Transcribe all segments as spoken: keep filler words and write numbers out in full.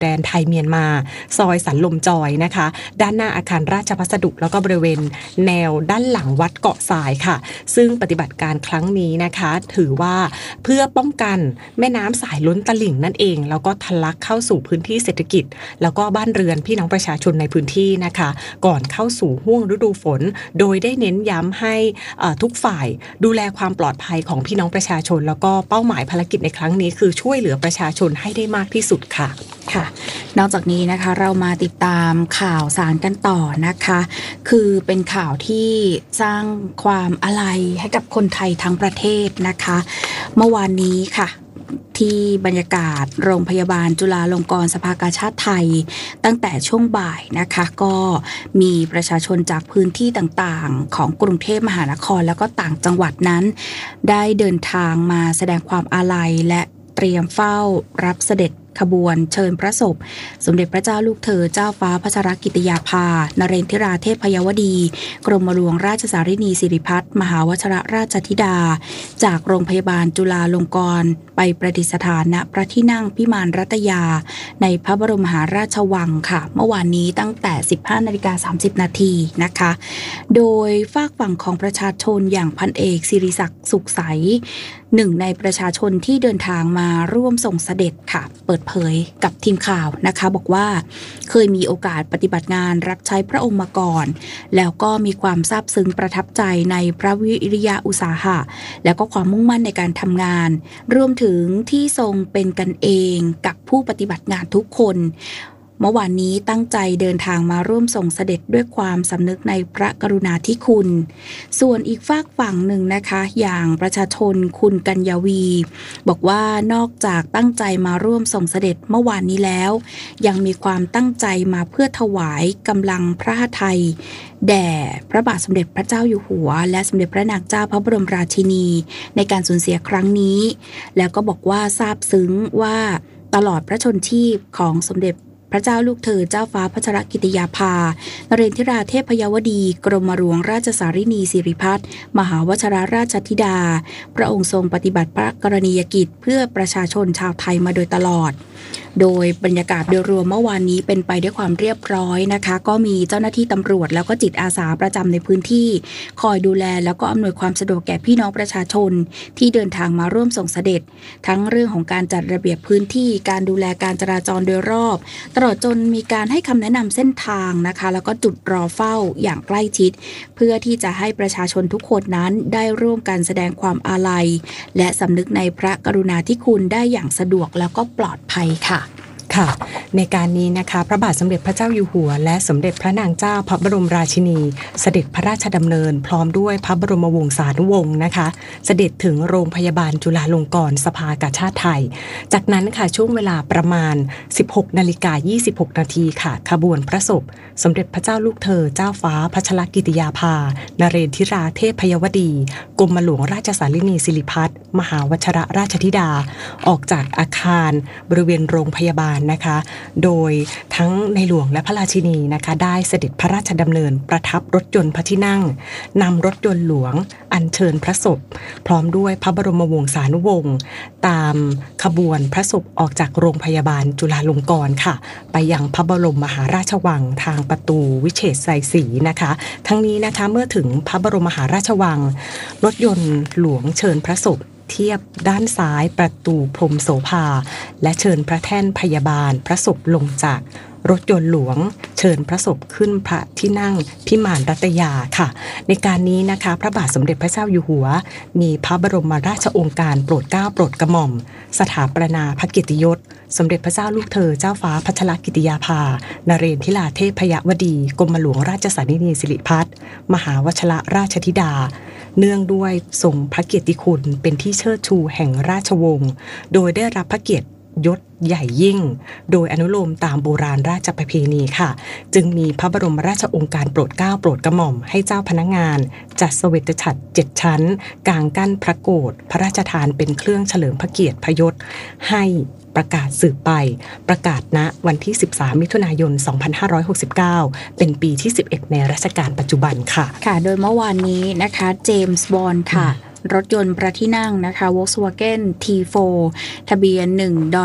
แดนไทยเมียนมาซอยสันลมจอยนะคะด้านหน้าอาคารราชพัสดุแล้วก็บริเวณแนวด้านหลังวัดเกาะทรายค่ะซึ่งปฏิบัติการครั้งนี้นะคะถือว่าเพื่อป้องกันแม่น้ำสายล้นตลิ่งนั่นเองแล้วก็ทะลักเข้าสู่พื้นที่เศรษฐกิจแล้วก็บ้านเรือนพี่น้องประชาชนในพื้นที่นะคะก่อนเข้าสู่ห้วงฤดูฝนโดยได้เน้นย้ำให้ทุกฝ่ายดูแลความปลอดภัยของพี่น้องประชาชนแล้วก็เป้าหมายภารกิจในครั้งนี้คือช่วยเหลือประชาชนให้ได้มากที่สุดค่ะค่ะนอกจากนี้นะคะเรามาติดตามข่าวสารกันต่อนะคะคือเป็นข่าวที่สร้างความอาลัยให้กับคนไทยทั้งประเทศนะคะเมื่อวานนี้ค่ะที่บรรยากาศโรงพยาบาลจุฬาลงกรณ์สภากาชาดไทยตั้งแต่ช่วงบ่ายนะคะก็มีประชาชนจากพื้นที่ต่างๆของกรุงเทพมหานครแล้วก็ต่างจังหวัดนั้นได้เดินทางมาแสดงความอาลัยและเตรียมเฝ้ารับเสด็จขบวนเชิญพระศพสมเด็จพระเจ้าลูกเธอเจ้าฟ้าพัชรกิติยาภานเรนทิราเทพยวดีกรมหลวงราชสารินีสิริพัฒน์มหาวชิรราชธิดาจากโรงพยาบาลจุฬาลงกรณ์ไปประดิษฐานณพระที่นั่งพิมานรัตยาในพระบรมมหาราชวังค่ะเมื่อวานนี้ตั้งแต่ สิบห้านาฬิกาสามสิบนาทีนะคะโดยฝากฝั่งของประชาชนอย่างพันเอกศิริศักดิ์สุขใสหนึ่งในประชาชนที่เดินทางมาร่วมส่งเสด็จค่ะเปิดเผยกับทีมข่าวนะคะบอกว่าเคยมีโอกาสปฏิบัติงานรับใช้พระองค์มาก่อนแล้วก็มีความซาบซึ้งประทับใจในพระวิริยะอุตสาหะแล้วก็ความมุ่งมั่นในการทำงานรวมถึงที่ทรงเป็นกันเองกับผู้ปฏิบัติงานทุกคนเมื่อวานนี้ตั้งใจเดินทางมาร่วมส่งเสด็จด้วยความสำนึกในพระกรุณาธิคุณส่วนอีกฝากฝั่งหนึ่งนะคะอย่างประชาชนคุณกัญญาวีบอกว่านอกจากตั้งใจมาร่วมส่งเสด็จเมื่อวานนี้แล้วยังมีความตั้งใจมาเพื่อถวายกำลังพระหฤทัยแด่พระบาทสมเด็จพระเจ้าอยู่หัวและสมเด็จพระนางเจ้าพระบรมราชินีในการสูญเสียครั้งนี้แล้วก็บอกว่าซาบซึ้งว่าตลอดพระชนชีพของสมเด็จพระเจ้าลูกเธอเจ้าฟ้าพัชรกิติยาภานเรนทิราเทพยวดีกรมหลวงราชสารินีสิริพัฒน์มหาวชิรราชธิดาพระองค์ทรงปฏิบัติพระกรณียกิจเพื่อประชาชนชาวไทยมาโดยตลอดโดยบรรยากาศโดยรวมเมื่อวานนี้เป็นไปด้วยความเรียบร้อยนะคะก็มีเจ้าหน้าที่ตำรวจแล้วก็จิตอาสาประจำในพื้นที่คอยดูแลแล้วก็อำนวยความสะดวกแก่พี่น้องประชาชนที่เดินทางมาร่วมส่งเสด็จทั้งเรื่องของการจัดระเบียบพื้นที่การดูแลการจราจรโดยรอบตลอดจนมีการให้คำแนะนำเส้นทางนะคะแล้วก็จุดรอเฝ้าอย่างใกล้ชิดเพื่อที่จะให้ประชาชนทุกคนนั้นได้ร่วมกันแสดงความอาลัยและสำนึกในพระกรุณาธิคุณได้อย่างสะดวกแล้วก็ปลอดภัยค่ะค่ะในการนี้นะคะพระบาทสมเด็จพระเจ้าอยู่หัวและสมเด็จพระนางเจ้าพระบรมราชินีเสด็จพระราชดำเนินพร้อมด้วยพระบรมวงศานุวงศ์นะคะเสด็จถึงโรงพยาบาลจุฬาลงกรณ์สภากาชาดไทยจากนั้นค่ะช่วงเวลาประมาณ สิบหกนาฬิกายี่สิบหกนาทีค่ะขบวนพระศพสมเด็จพระเจ้าลูกเธอเจ้าฟ้าพัชรกิติยาภานเรนทิราเทพยวดีกรมหลวงราชสารินีสิริพัฒน์มหาวชิรราชธิดาออกจากอาคารบริเวณโรงพยาบาลนะคะโดยทั้งในหลวงและพระราชินีนะคะได้เสด็จพระราชดำเนินประทับรถยนต์พระที่นั่งนำรถยนต์หลวงอัญเชิญพระศพพร้อมด้วยพระบรมวงศานุวงศ์ตามขบวนพระศพออกจากโรงพยาบาลจุฬาลงกรณ์ค่ะไปยังพระบรมมหาราชวังทางประตูวิเชษไสยศรีนะคะทั้งนี้นะคะเมื่อถึงพระบรมมหาราชวังรถยนต์หลวงเชิญพระศพเทียบด้านซ้ายประตูพรหมโสภาและเชิญพระแท่นพยาบาลพระศพลงจากรถยนต์หลวงเชิญพระศพขึ้นพระที่นั่งพิมานรัตยาค่ะในการนี้นะคะพระบาทสมเด็จพระเจ้าอยู่หัวมีพระบรมราชโองการโปรดเกล้าโปรดกระหม่อมสถาปนาพระเกียรติยศสมเด็จพระเจ้าลูกเธอเจ้าฟ้าพัชรกิติยาภานเรนทิราเทพยวดีกรมหลวงราชสารินีสิริพัฒน์มหาวชิรราชธิดาเนื่องด้วยทรงพระเกียรติคุณเป็นที่เชิดชูแห่งราชวงศ์โดยได้รับพระเกียรติยศใหญ่ยิ่งโดยอนุโลมตามโบราณราชประเพณีค่ะจึงมีพระบรมราชโองการโปรดเกล้าโปรดกระหม่อมให้เจ้าพนักงานจัดเสวตฉัตรเจ็ดชั้นกางกั้นพระโกฐพระราชทานเป็นเครื่องเฉลิมพระเกียรติพยศให้ประกาศสืบไปประกาศณวันที่สิบสามมิถุนายนสองพันห้าร้อยหกสิบเก้าเป็นปีที่สิบเอ็ดในรัชกาลปัจจุบันค่ะค่ะโดยเมื่อวานนี้นะคะเจมส์บอนด์ค่ะรถยนต์พระที่นั่งนะคะ Volkswagen ที โฟร์ ทะเบียนหนึ่งดอเด็ก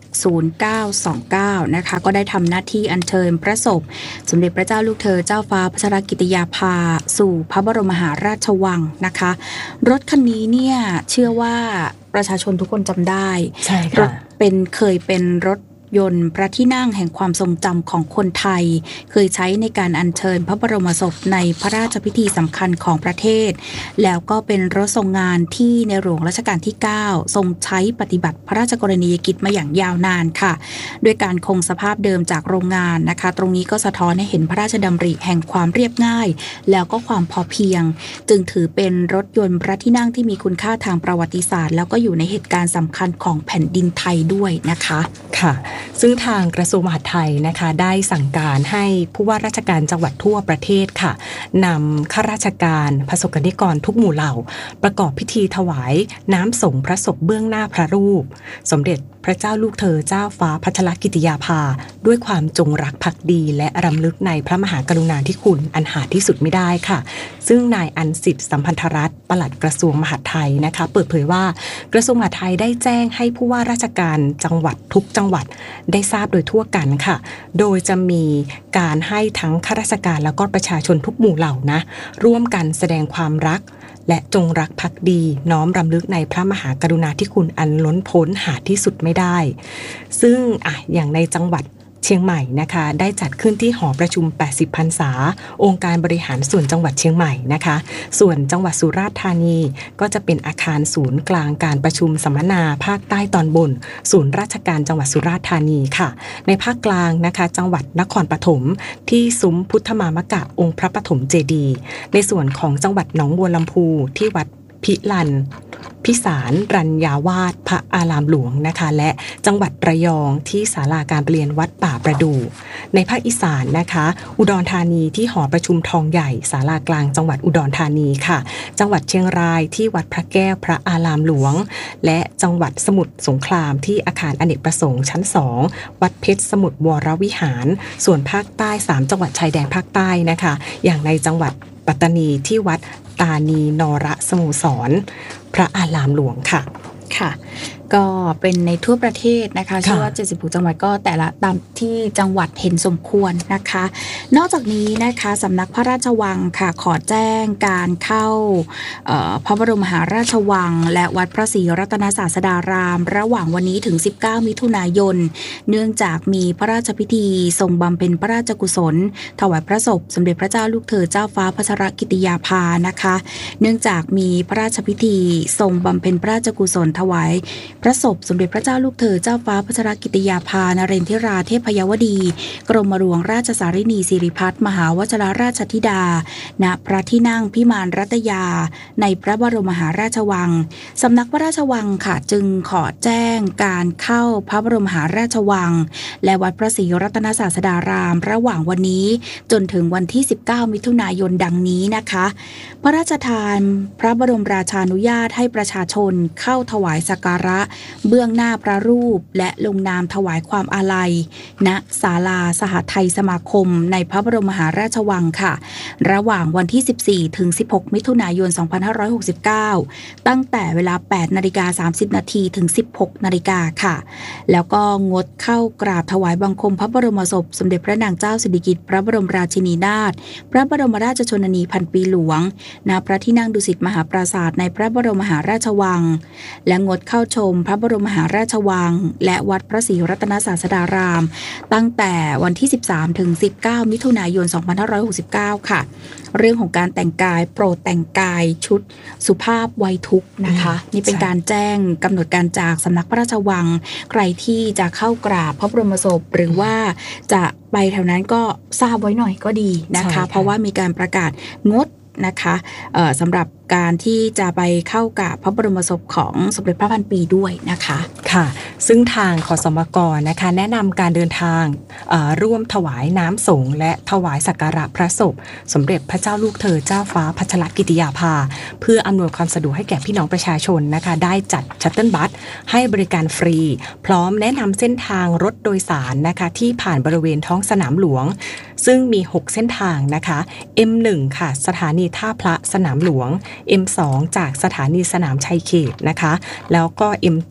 ศูนย์เก้าสองเก้านะคะก็ได้ทำหน้าที่อัญเชิญพระศพสมเด็จพระเจ้าลูกเธอเจ้าฟ้าพัชรกิติยาภาสู่พระบรมมหาราชวังนะคะรถคันนี้เนี่ยเชื่อว่าประชาชนทุกคนจำได้ใช่ค่ะรถเป็นเคยเป็นรถยนต์พระที่นั่งแห่งความทรงจำของคนไทยเคยใช้ในการอัญเชิญพระบรมศพในพระราชพิธีสำคัญของประเทศแล้วก็เป็นรถทรงงานที่ในหลวงรัชกาลที่เก้าทรงใช้ปฏิบัติพระราชกรณียกิจมาอย่างยาวนานค่ะด้วยการคงสภาพเดิมจากโรงงานนะคะตรงนี้ก็สะท้อนให้เห็นพระราชดำริแห่งความเรียบง่ายแล้วก็ความพอเพียงจึงถือเป็นรถยนต์พระที่นั่งที่มีคุณค่าทางประวัติศาสตร์แล้วก็อยู่ในเหตุการณ์สำคัญของแผ่นดินไทยด้วยนะคะค่ะซึ่งทางกระทรวงมหาดไทยนะคะได้สั่งการให้ผู้ว่าราชการจังหวัดทั่วประเทศค่ะนำข้าราชการประสบกนิกรทุกหมู่เหล่าประกอบพิธีถวายน้ำสงฆ์พระศพเบื้องหน้าพระรูปสมเด็จพระเจ้าลูกเธอเจ้าฟ้าพัชรกิติยาภาด้วยความจงรักภักดีและรำลึกในพระมหากรุณาธิคุณอันหาที่สุดไม่ได้ค่ะซึ่งนายอันสิทธิ์สัมพันธรัตน์ปลัดกระทรวงมหาดไทยนะคะเปิดเผยว่ากระทรวงมหาดไทยได้แจ้งให้ผู้ว่าราชการจังหวัดทุกจังหวัดได้ทราบโดยทั่วกันค่ะโดยจะมีการให้ทั้งข้าราชการแล้วก็ประชาชนทุกหมู่เหล่านะร่วมกันแสดงความรักและจงรักภักดีน้อมรำลึกในพระมหากรุณาธิคุณอันล้นพ้นหาที่สุดไม่ได้ซึ่งอ่ะอย่างในจังหวัดเชียงใหม่นะคะได้จัดขึ้นที่หอประชุมแปดสิบพรรษาองค์การบริหารส่วนจังหวัดเชียงใหม่นะคะส่วนจังหวัดสุราษฎร์ธานีก็จะเป็นอาคารศูนย์กลางการประชุมสัมมนาภาคใต้ตอนบนศูนย์ราชการจังหวัดสุราษฎร์ธานีค่ะในภาคกลางนะคะจังหวัดนครปฐมที่ซุ้มพุทธมามกะองค์พระปฐมเจดีย์ในส่วนของจังหวัดหนองบัวลำพูที่วัดพิลันพิสารรัญญาวาสพระอารามหลวงนะคะและจังหวัดระยองที่ศาลาการประเรียนวัดป่าประดู่ในภาคอีสานนะคะอุดรธานีที่หอประชุมทองใหญ่ศาลากลางจังหวัดอุดรธานีค่ะจังหวัดเชียงรายที่วัดพระแก้วพระอารามหลวงและจังหวัดสมุทรสงครามที่อาคารอเนกประสงค์ชั้นสองวัดเพชรสมุทรวรวิหารส่วนภาคใต้สามจังหวัดชายแดนภาคใต้นะคะอย่างในจังหวัดปัตตานีที่วัดตานีนรสโมสรพระอารามหลวงค่ะค่ะก็เป็นในทั่วประเทศนะคะเชื่อว่าเจ็ดสิบหกจังหวัดก็แต่ละตามที่จังหวัดเห็นสมควรนะคะนอกจากนี้นะคะสำนักพระราชวังค่ะขอแจ้งการเข้าพระบรมมหาราชวังและวัดพระศรีรัตนศาสดารามระหว่างวันนี้ถึงสิบเก้ามิถุนายนเนื่องจากมีพระราชพิธีทรงบำเพ็ญพระราชกุศลถวายพระศพสมเด็จพระเจ้าลูกเธอเจ้าฟ้าพัชรกิติยาภานะคะเนื่องจากมีพระราชพิธีทรงบำเพ็ญพระราชกุศลถวายพระศพสมเด็จพระเจ้าลูกเธอเจ้าฟ้าพัชรกิติยาภานเรนทิราเทพยวดีกรมหลวงราชสารินีสิริพัฒน์มหาวชิรราชธิดาณพระที่นั่งพิมานรัตยาในพระบรมมหาราชวังสำนักพระราชวังค่ะจึงขอแจ้งการเข้าพระบรมมหาราชวังและวัดพระศรีรัตนศาสดารามระหว่างวันนี้จนถึงวันที่สิบเก้ามิถุนายนดังนี้นะคะพระราชทานพระบรมราชานุญาตให้ประชาชนเข้าถวายสักการะเบื้องหน้าพระรูปและลงนามถวายความอาลัยณศาลาสหไทยสมาคมในพระบรมมหาราชวังค่ะระหว่างวันที่สิบสี่ถึงสิบหกมิถุนายนสองพันห้าร้อยหกสิบเก้าตั้งแต่เวลา แปดนาฬิกาสามสิบนาทีถึง สิบหกนาฬิกาค่ะแล้วก็งดเข้ากราบถวายบังคมพระบรมศพสมเด็จพระนางเจ้าสิริกิติ์พระบรมราชินีนาถพระบรมราชชนนีพันปีหลวงณพระที่นั่งดุสิตมหาปราสาทในพระบรมมหาราชวังและงดเข้าชมพระบรมมหาราชวังและวัดพระศรีรัตนศาสดารามตั้งแต่วันที่สิบสามถึงสิบเก้ามิถุนายนสองพันห้าร้อยหกสิบเก้าค่ะเรื่องของการแต่งกายโปรดแต่งกายชุดสุภาพไว้ทุกข์นะคะนี่เป็นการแจ้งกำหนดการจากสำนักพระราชวังใครที่จะเข้ากราบพระบรมศพหรือว่าจะไปแถวนั้นก็ทราบไว้หน่อยก็ดีนะคะเพราะว่ามีการประกาศงดนะคะสำหรับการที่จะไปเข้ากับพระบรมศพของสมเด็จพระพันปีด้วยนะคะค่ะซึ่งทางขสมกนะคะแนะนำการเดินทางร่วมถวายน้ำสงฆ์และถวายสักการะพระศพสมเด็จพระเจ้าลูกเธอเจ้าฟ้าพัชรกิติยาภาเพื่ออำนวยความสะดวกให้แก่พี่น้องประชาชนนะคะได้จัดชัตเติลบัสให้บริการฟรีพร้อมแนะนำเส้นทางรถโดยสารนะคะที่ผ่านบริเวณท้องสนามหลวงซึ่งมีหกเส้นทางนะคะ เอ็ม หนึ่ง ค่ะสถานีท่าพระสนามหลวง เอ็ม สอง จากสถานีสนามชัยเขตนะคะแล้วก็ เอ็ม เจ็ด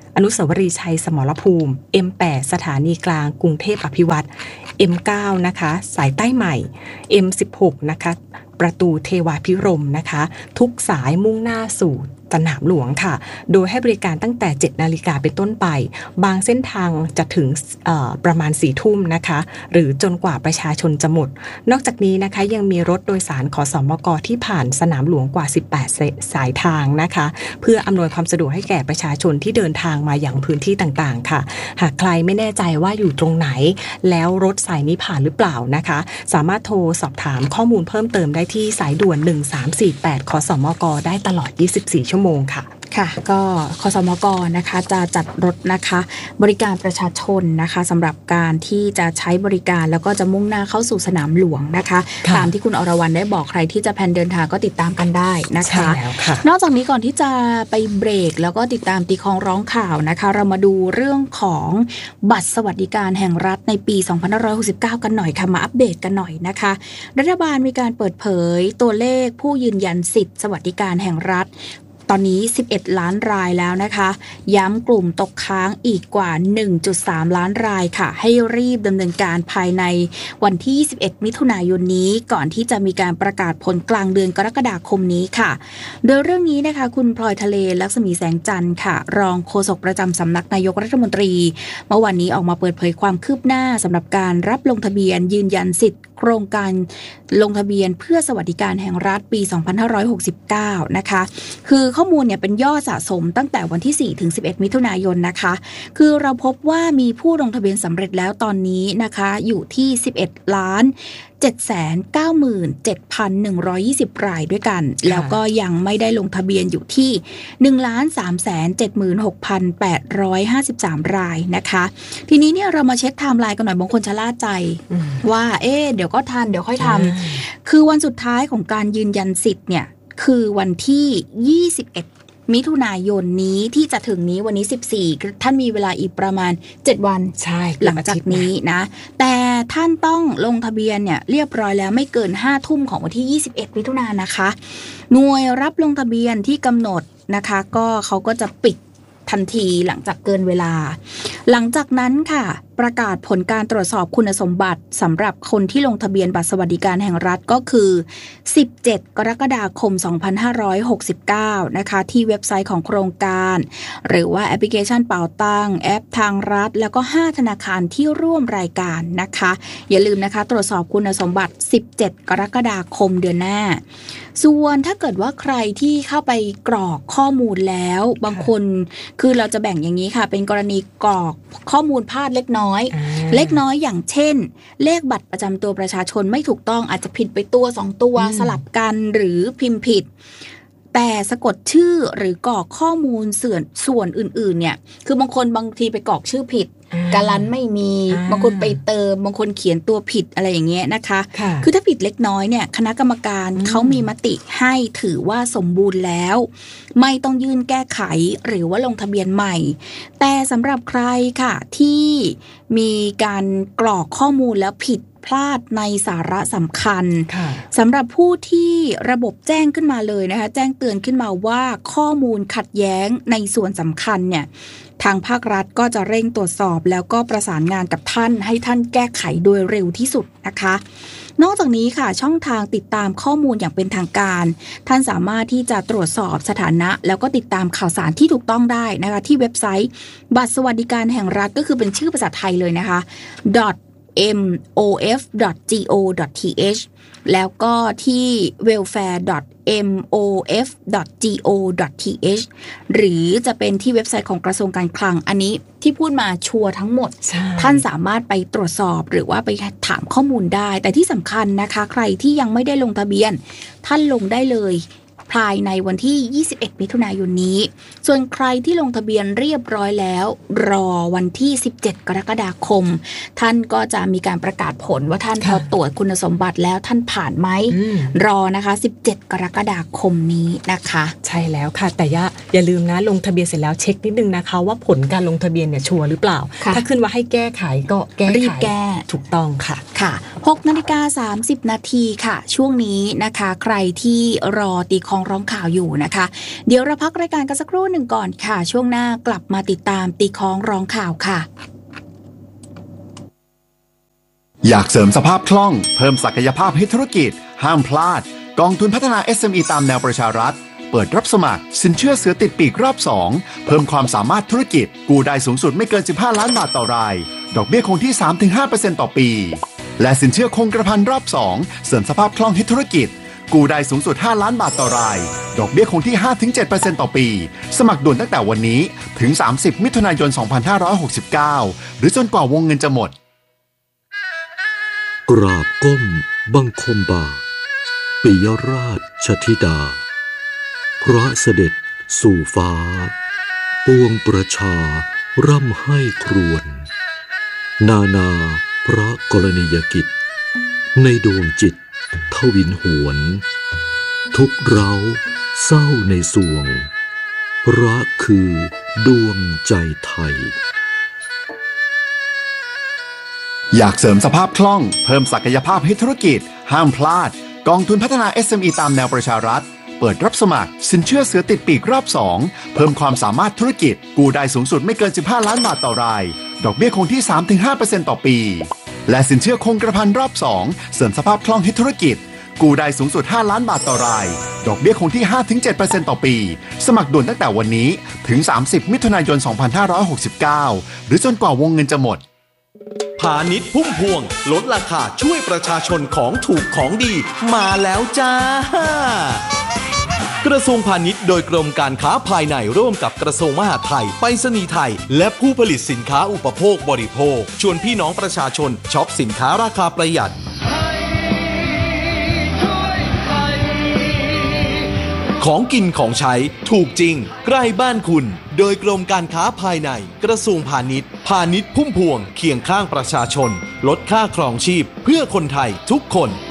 อนุสาวรีย์ชัยสมรภูมิ เอ็ม แปด สถานีกลางกรุงเทพอภิวัตร เอ็ม เก้า นะคะสายใต้ใหม่ เอ็ม สิบหก นะคะประตูเทวาภิรมย์นะคะทุกสายมุ่งหน้าสู่สนามหลวงค่ะโดยให้บริการตั้งแต่ เจ็ดนาฬิกาเป็นต้นไปบางเส้นทางจะถึงประมาณ สี่ทุ่มนะคะหรือจนกว่าประชาชนจะหมดนอกจากนี้นะคะยังมีรถโดยสารขสมกที่ผ่านสนามหลวงกว่าสิบแปดสายทางนะคะเพื่ออำนวยความสะดวกให้แก่ประชาชนที่เดินทางมาอย่างพื้นที่ต่างๆค่ะหากใครไม่แน่ใจว่าอยู่ตรงไหนแล้วรถสายนี้ผ่านหรือเปล่านะคะสามารถโทรสอบถามข้อมูลเพิ่มเติมได้ที่สายด่วนหนึ่งสามสี่แปดขสมกได้ตลอดยี่สิบสี่ชั่วโมงค่ะค่ะก็คสมกนะคะจะจัดรถนะคะบริการประชาชนนะคะสำหรับการที่จะใช้บริการแล้วก็จะมุ่งหน้าเข้าสู่สนามหลวงนะคะตามที่คุณอรวรรณได้บอกใครที่จะแพลนเดินทางก็ติดตามกันได้นะคะใช่แล้วค่ะนอกจากนี้ก่อนที่จะไปเบรกแล้วก็ติดตามตีคองร้องข่าวนะคะเรามาดูเรื่องของบัตรสวัสดิการแห่งรัฐในปีสองพันห้าร้อยหกสิบเก้ากันหน่อยค่ะมาอัปเดตกันหน่อยนะคะรัฐบาลมีการเปิดเผยตัวเลขผู้ยืนยันสิทธิสวัสดิการแห่งรัฐตอนนี้สิบเอ็ดล้านรายแล้วนะคะย้ำกลุ่มตกค้างอีกกว่า หนึ่งจุดสาม ล้านรายค่ะให้รีบดำเนินการภายในวันที่ยี่สิบเอ็ดมิถุนายนนี้ก่อนที่จะมีการประกาศผลกลางเดือนกรกฎาคมนี้ค่ะโดยเรื่องนี้นะคะคุณพลอยทะเลลักษมีแสงจันทร์ค่ะรองโฆษกประจำสำนักนายกรัฐมนตรีเมื่อวันนี้ออกมาเปิดเผยความคืบหน้าสำหรับการรับลงทะเบียนยืนยันสิทธิ์โครงการลงทะเบียนเพื่อสวัสดิการแห่งรัฐปีสองพันห้าร้อยหกสิบเก้านะคะคือข้อมูลเนี่ยเป็นยอดสะสมตั้งแต่วันที่สี่ถึงสิบเอ็ดมิถุนายนนะคะคือเราพบว่ามีผู้ลงทะเบียนสำเร็จแล้วตอนนี้นะคะอยู่ที่สิบเอ็ดล้านเจ็ดแสนเก้าหมื่นเจ็ดพันหนึ่งร้อยยี่สิบ รายด้วยกันแล้วก็ยังไม่ได้ลงทะเบียนอยู่ที่ หนึ่งล้านสามแสนเจ็ดหมื่นหกพันแปดร้อยห้าสิบสาม รายนะคะทีนี้เนี่ยเรามาเช็คไทม์ไลน์กันหน่อยบางคนชะล่าใจว่าเอ๊ะเดี๋ยวก็ทันเดี๋ยวค่อยทำคือวันสุดท้ายของการยืนยันสิทธิ์เนี่ยคือวันที่ยี่สิบเอ็ดมิถุนายนนี้ที่จะถึงนี้วันนี้สิบสี่ท่านมีเวลาอีกประมาณเจ็ดวันใช่หลังจากนี้นะแต่ท่านต้องลงทะเบียนเนี่ยเรียบร้อยแล้วไม่เกินห้าทุ่มของวันที่ยี่สิบเอ็ดมิถุนายนนะคะหน่วยรับลงทะเบียนที่กำหนดนะคะก็เขาก็จะปิดทันทีหลังจากเกินเวลาหลังจากนั้นค่ะประกาศผลการตรวจสอบคุณสมบัติสำหรับคนที่ลงทะเบียนบัตรสวัสดิการแห่งรัฐก็คือสิบเจ็ดกรกฎาคมสองพันห้าร้อยหกสิบเก้านะคะที่เว็บไซต์ของโครงการหรือว่าแอปพลิเคชันเป๋าตังแอปทางรัฐแล้วก็ห้าธนาคารที่ร่วมรายการนะคะอย่าลืมนะคะตรวจสอบคุณสมบัติสิบเจ็ดกรกฎาคมเดือนหน้าส่วนถ้าเกิดว่าใครที่เข้าไปกรอกข้อมูลแล้วบางคนคือเราจะแบ่งอย่างนี้ค่ะเป็นกรณีกรอกข้อมูลพลาดเล็กน้อยเล็กน้อยอย่างเช่นเลขบัตรประจำตัวประชาชนไม่ถูกต้องอาจจะผิดไปตัวสองตัวสลับกันหรือพิมพ์ผิดแต่สะกดชื่อหรือกรอกข้อมูลส่วนส่วนอื่นๆเนี่ยคือบางคนบางทีไปกรอกชื่อผิดการันไม่มีบางคนไปเติมบางคนเขียนตัวผิดอะไรอย่างเงี้ยนะคะคือถ้าผิดเล็กน้อยเนี่ยคณะกรรมการเขามีมติให้ถือว่าสมบูรณ์แล้วไม่ต้องยื่นแก้ไขหรือว่าลงทะเบียนใหม่แต่สำหรับใครค่ะที่มีการกรอกข้อมูลแล้วผิดพลาดในสาระสำคัญสำหรับผู้ที่ระบบแจ้งขึ้นมาเลยนะคะแจ้งเตือนขึ้นมาว่าข้อมูลขัดแย้งในส่วนสำคัญเนี่ยทางภาครัฐก็จะเร่งตรวจสอบแล้วก็ประสานงานกับท่านให้ท่านแก้ไขโดยเร็วที่สุดนะคะนอกจากนี้ค่ะช่องทางติดตามข้อมูลอย่างเป็นทางการท่านสามารถที่จะตรวจสอบสถานะแล้วก็ติดตามข่าวสารที่ถูกต้องได้นะคะที่เว็บไซต์บัตรสวัสดิการแห่งรัฐก็คือเป็นชื่อภาษาไทยเลยนะคะ เอ็ม โอ เอฟ ดอท จี โอ ดอท ที เอช แล้วก็ที่ เวลแฟร์ ดอท เอ็ม โอ เอฟ ดอท จี โอ ดอท ที เอช หรือจะเป็นที่เว็บไซต์ของกระทรวงการคลังอันนี้ที่พูดมาชัวร์ทั้งหมดท่านสามารถไปตรวจสอบหรือว่าไปถามข้อมูลได้แต่ที่สำคัญนะคะใครที่ยังไม่ได้ลงทะเบียนท่านลงได้เลยภายในวันที่ยี่สิบเอ็ดมิถุนายนนี้ส่วนใครที่ลงทะเบียนเรียบร้อยแล้วรอวันที่สิบเจ็ดกรกฎาคมท่านก็จะมีการประกาศผลว่าท่านพอตรวจคุณสมบัติแล้วท่านผ่านไหมรอนะคะสิบเจ็ดกรกฎาคมนี้นะคะใช่แล้วค่ะแต่อย่าอย่าลืมนะลงทะเบียนเสร็จแล้วเช็คนิดนึงนะคะว่าผลการลงทะเบียนเนี่ยชัวร์หรือเปล่าถ้าขึ้นว่าให้แก้ไขก็แก้ไขรีบแก้ถูกต้องค่ะค่ะหกนาฬิกาสามสิบนาทีค่ะช่วงนี้นะคะใครที่รอตีคล้องร้องข่าวอยู่นะคะเดี๋ยวเราพักรายการกันสักครู่หนึ่งก่อนค่ะช่วงหน้ากลับมาติดตามตีคล้องร้องข่าวค่ะอยากเสริมสภาพคล่องเพิ่มศักยภาพให้ธุรกิจห้ามพลาดกองทุนพัฒนา เอส เอ็ม อี ตามแนวประชารัฐเปิดรับสมัครสินเชื่อเสือติดปีกรอบสองเพิ่มความสามารถธุรกิจกู้ได้สูงสุดไม่เกินสิบห้าล้านบาทต่อรายดอกเบี้ยคงที่ สามถึงห้าเปอร์เซ็นต์ ต่อปีและสินเชื่อคงกระพันรอบสองเสริมสภาพคล่องให้ธุรกิจกู้ได้สูงสุดห้าล้านบาทต่อรายดอกเบี้ยคงที่ ห้าถึงเจ็ดเปอร์เซ็นต์ ต่อปีสมัครด่วนตั้งแต่วันนี้ถึงสามสิบมิถุนายนสองพันห้าร้อยหกสิบเก้าหรือจนกว่าวงเงินจะหมดกราบก้มบังคมบาทปิยราชธิดาพระเสด็จสู่ฟ้าปวงประชาร่ำให้ครวญนานาพระกรณียกิจในดวงจิตทวินหวนทุกเร้าเศร้าในสวงพระคือดวงใจไทยอยากเสริมสภาพคล่องเพิ่มศักยภาพให้ธุรกิจห้ามพลาดกองทุนพัฒนา เอส เอ็ม อี ตามแนวประชารัฐเปิดรับสมัครสินเชื่อเสือติดปีกรอบสองเพิ่มความสามารถธุรกิจกู้ได้สูงสุดไม่เกินสิบห้าล้านบาทต่อรายดอกเบี้ยคงที่ สามถึงห้าเปอร์เซ็นต์ ต่อปีและสินเชื่อคงกระพันรอบสองเสริมสภาพคล่องให้ธุรกิจกู้ได้สูงสุดห้าล้านบาทต่อรายดอกเบี้ยคงที่ ห้าถึงเจ็ดเปอร์เซ็นต์ ต่อปีสมัครด่วนตั้งแต่วันนี้ถึงสามสิบมิถุนายนสองพันห้าร้อยหกสิบเก้าหรือจนกว่าวงเงินจะหมดพาณิชย์พุ่มพวงลดราคาช่วยประชาชนของถูกของดีมาแล้วจ้ากระทรวงพาณิชย์โดยกรมการค้าภายในร่วมกับกระทรวงมหาดไทยไปรษณีย์ไทยและผู้ผลิตสินค้าอุปโภคบริโภคชวนพี่น้องประชาชนช็อปสินค้าราคาประหยัดของกินของใช้ถูกจริงใกล้บ้านคุณโดยกรมการค้าภายในกระทรวงพาณิชย์พาณิชย์พุ่มพวงเคียงข้างประชาชนลดค่าครองชีพเพื่อคนไทยทุกคน